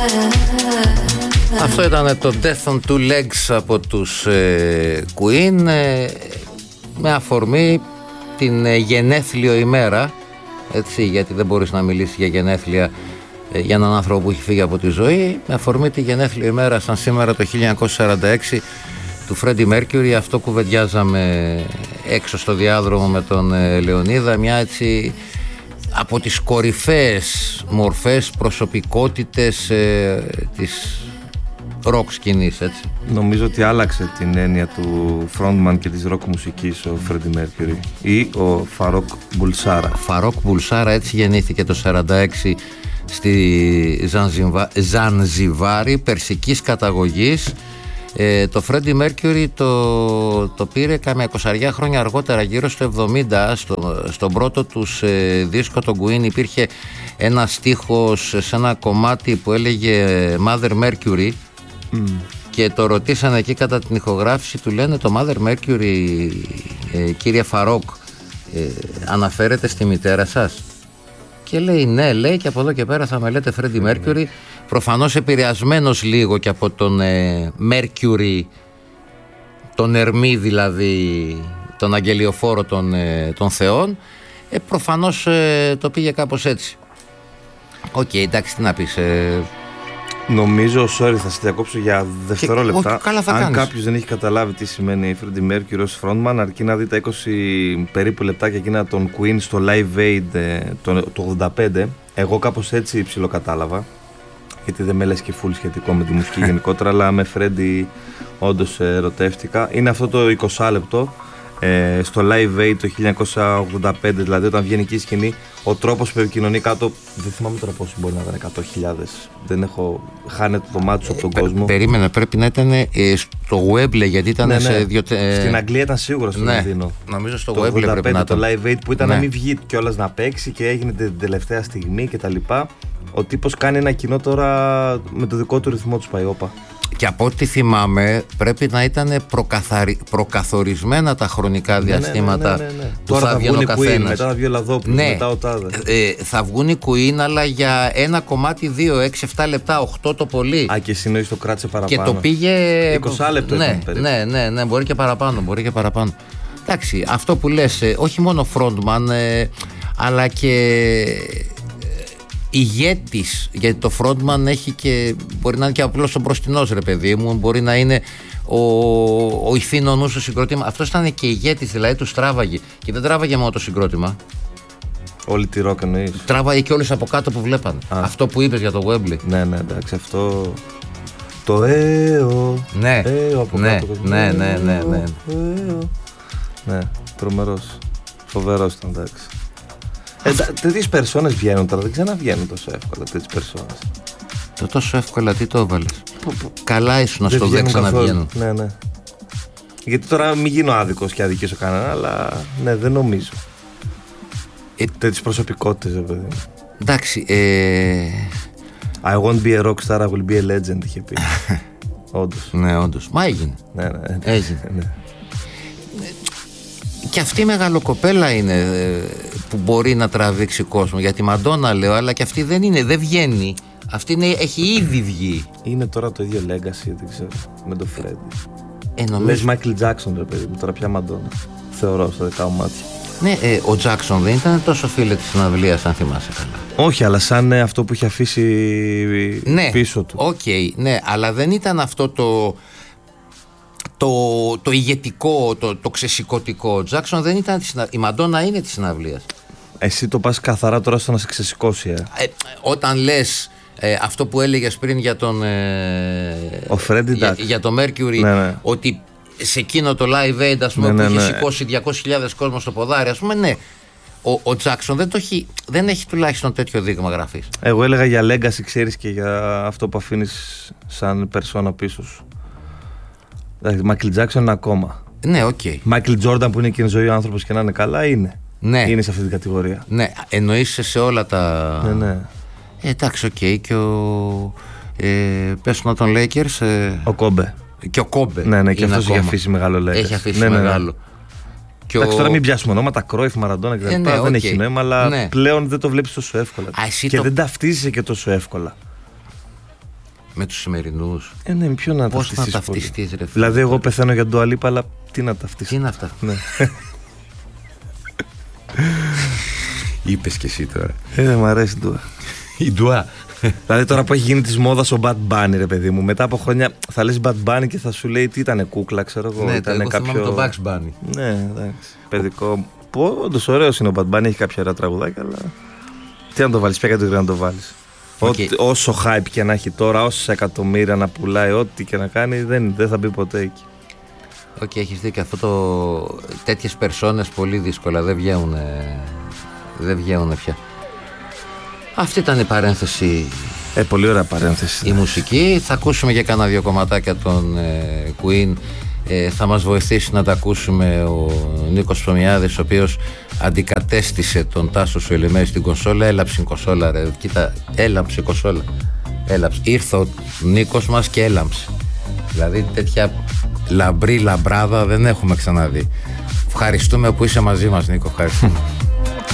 Αυτό ήταν το Death on Two Legs από τους Queen, με αφορμή την γενέθλιο ημέρα, έτσι, γιατί δεν μπορείς να μιλήσεις για γενέθλια για έναν άνθρωπο που έχει φύγει από τη ζωή, με αφορμή τη γενέθλιο ημέρα σαν σήμερα το 1946 του Freddie Mercury. Αυτό κουβεντιάζαμε έξω στο διάδρομο με τον Λεωνίδα, μια έτσι από τις κορυφαίες μορφές, προσωπικότητες της ροκ σκηνής, έτσι. Νομίζω ότι άλλαξε την έννοια του frontman και της ροκ μουσικής ο Freddie Mercury, ή ο Φαρόκ Μπουλσάρα. Φαρόκ Μπουλσάρα, έτσι γεννήθηκε το 1946 στη Ζανζιβάρη, περσικής καταγωγής. Το Freddie Mercury το πήρε κάμια 20 χρόνια αργότερα, γύρω στο 70, στον πρώτο τους δίσκο, τον Queen. Υπήρχε ένα στίχος σε ένα κομμάτι που έλεγε Mother Mercury, και το ρωτήσανε εκεί κατά την ηχογράφηση, του λένε το Mother Mercury, κύριε Φαρόκ, αναφέρεται στη μητέρα σας? Και λέει ναι, λέει, και από εδώ και πέρα θα με λέτε Freddie Mercury. Προφανώς επηρεασμένος λίγο και από τον Mercury, τον Ερμή δηλαδή, τον αγγελιοφόρο των θεών. Προφανώς το πήγε κάπως έτσι. Οκ, εντάξει, τι να πεις. Νομίζω, sorry, θα σε διακόψω για δευτερόλεπτα. Όχι, καλά θα αν κάνεις. κάποιος δεν έχει καταλάβει τι σημαίνει Freddie Mercury ως frontman, αρκεί να δει τα 20 περίπου λεπτάκια εκείνα των Queen στο Live Aid το 85. Εγώ κάπως έτσι ψιλοκατάλαβα, γιατί δεν με λες και full σχετικό με τη μουσική γενικότερα, αλλά με Freddie όντως ερωτεύτηκα. Είναι αυτό το 20 λεπτό στο Live Aid το 1985, δηλαδή όταν βγαίνει εκεί η σκηνή, ο τρόπος που επικοινωνεί κάτω, δεν θυμάμαι τώρα πόσο μπορεί να ήταν, 100.000, δεν έχω, χάνεται το μάτι σου από τον κόσμο. Περίμενε, πρέπει να ήταν στο Wembley, γιατί ήταν ναι. σε στην Αγγλία ήταν σίγουρα στο Λονδίνο. Νομίζω στο το Wembley πρέπει να ήταν. Το Live Aid που ήταν να μην βγει κιόλας να παίξει και έγινε την τελευταία στιγμή κτλ. Ο τύπος κάνει ένα κοινό τώρα με το δικό του ρυθμό του Σπαϊόπα. Και από ό,τι θυμάμαι πρέπει να ήταν προκαθορισμένα τα χρονικά διαστήματα που τώρα θα βγαίνει ο καθένας. Μετά θα βγει ο Λαδόπουλος, μετά ο τάδε. Θα βγουν οι Queen, αλλά για ένα κομμάτι 2, 6, 7 λεπτά, 8 το πολύ. Α, και εσύ νοείς το κράτησε παραπάνω. Και το πήγε 20 λεπτό. Ναι, μπορεί και παραπάνω. Εντάξει, αυτό που λες, όχι μόνο frontman, αλλά και ηγέτης, γιατί το frontman έχει και, μπορεί να είναι και απλώς ο μπροστινός, ρε παιδί μου, μπορεί να είναι ο ηθήνο νους στο συγκρότημα. Αυτός ήταν και ηγέτης, δηλαδή τους τράβαγε, και δεν τράβαγε μόνο το συγκρότημα. Όλη τη ροκ εννοείς? Τράβαγε και όλους από κάτω που βλέπανε. Αυτό που είπες για το Wembley. Ναι, εντάξει, αυτό το από κάτω. Ναι, τρομερός, φοβερός ήταν, εντάξει. Τέτοιες περσόνες βγαίνουν τώρα, δεν ξαναβγαίνουν τόσο εύκολα τέτοιες περσόνες. Το τόσο εύκολα, τι το έβαλες? Καλά ήσουν στο δεν ξαναβγαίνουν. Ναι. Γιατί τώρα μην γίνω άδικος και αδικήσω κανένα, αλλά ναι, δεν νομίζω. Τέτοιες προσωπικότητες, παιδί. Εντάξει. I won't be a rockstar, I will be a legend, είχε πει. Όντως. Ναι, όντως. Μα έγινε. Ναι. Έγινε. Ναι. Και αυτή η μεγαλοκοπέλα είναι που μπορεί να τραβήξει κόσμο. Για τη Μαντόνα λέω, αλλά και αυτή δεν βγαίνει. Αυτή έχει ήδη βγει. Είναι τώρα το ίδιο legacy, δεν ξέρω, με τον Freddie. Λες Michael Jackson, ρε παιδί μου, τώρα πια Μαντόνα. Θεωρώ στα δικά μου μάτια. Ναι, ο Jackson δεν ήταν τόσο φίλε της συναυλίας, αν θυμάσαι καλά. Όχι, αλλά σαν αυτό που είχε αφήσει πίσω του. Οκ, ναι, αλλά δεν ήταν αυτό το ηγετικό, το ξεσηκωτικό. Ο Jackson δεν ήταν η Μαντόνα είναι της συναυλίας. Εσύ το πας καθαρά τώρα στο να σε ξεσηκώσει. Όταν λες αυτό που έλεγες πριν για τον για το Mercury, ναι. Ότι σε εκείνο το Live Aid, ας πούμε, που είχε σηκώσει 200.000 κόσμο στο ποδάρι, ας πούμε, ναι. Ο Jackson δεν έχει τουλάχιστον τέτοιο δείγμα γραφής. Εγώ έλεγα για legacy, ξέρεις, και για αυτό που αφήνεις σαν περσόνα πίσω σου. Δηλαδή, Michael Jackson είναι ακόμα. Ναι, οκ. Michael Jordan, που είναι και η ζωή ο άνθρωπος και να είναι καλά, είναι. Ναι. Είναι σε αυτή την κατηγορία. Ναι, εννοείς σε όλα τα. Ναι. Εντάξει, οκ. Και ο. Πες να τον Lakers. Ο Κόμπε. Και ο Κόμπε. Ναι, και αυτός έχει αφήσει μεγάλο legacy. Έχει αφήσει μεγάλο. Εντάξει, τώρα μην πιάσουμε ονόματα, Κρόιφ, Μαραντόνα κτλ. Δεν έχει νόημα, αλλά πλέον δεν το βλέπεις τόσο εύκολα. Και δεν ταυτίζεσαι και τόσο εύκολα. Με τους σημερινούς. Ναι, ποιο να πώς ταυτιστείς. να ταυτιστείς, ρε φίλε. Δηλαδή, εγώ πεθαίνω για Dua Lipa, αλλά τι να ταυτιστείς. Τι είναι αυτά. Ναι. Είπες και εσύ τώρα. Δεν μ' αρέσει η Dua. Η Dua. Δηλαδή τώρα που έχει γίνει της μόδας ο Bad Bunny, ρε παιδί μου, μετά από χρόνια θα λες Bad Bunny και θα σου λέει τι ήτανε, κούκλα, ξέρω εγώ. Ναι, ήτανε εγώ θυμάμαι το Bugs Bunny. Ναι, εντάξει. Παιδικό. Όντως ωραίος είναι ο Bad Bunny, έχει κάποια ωραία τραγουδάκια, αλλά τι να το βάλεις, ποια κατηγορία να το βάλεις. Okay. Όσο hype και να έχει τώρα, όσα εκατομμύρια να πουλάει, ό,τι και να κάνει, δεν θα μπει ποτέ εκεί. Οκ, έχεις δίκιο. Τέτοιες περσόνες πολύ δύσκολα δεν βγαίνουν πια. Αυτή ήταν η παρένθεση. Πολύ ωραία παρένθεση. Η μουσική. Θα ακούσουμε και κάνα δύο κομματάκια των Queen. Θα μας βοηθήσει να τα ακούσουμε ο Νίκος Ψωμιάδης, ο οποίος αντικατέστησε τον Τάσο Σουελεμέρη στην κονσόλα. Έλαψε η κονσόλα, ρε. Κοίτα, έλαμψε η κονσόλα. Έλαψε. Ήρθε ο Νίκος μας και έλαμψε. Δηλαδή τέτοια λαμπρή λαμπράδα δεν έχουμε ξαναδεί. Ευχαριστούμε που είσαι μαζί μας, Νίκο. Ευχαριστούμε.